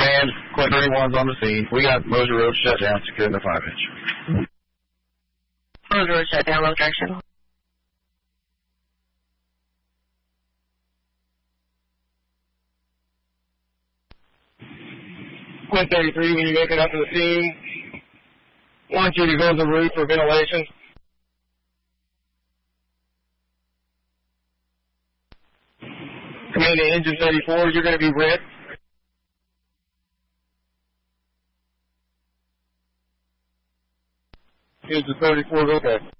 command, Quint 31's on the scene. We got Moser Road shut down, securing the 5-inch. Moser Road shut down, low direction. Quint 33, when you make it up to the scene, want you to go to the roof for ventilation. Command to engine 34, you're going to be red. Engine 34, okay.